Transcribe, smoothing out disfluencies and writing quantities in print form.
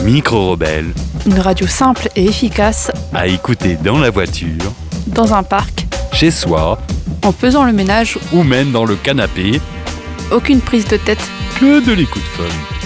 Micro-Rebelle, Une radio simple et efficace à écouter dans la voiture, dans un parc, chez soi en faisant le ménage, ou même dans le canapé, aucune prise de tête. que de l'écoute fun.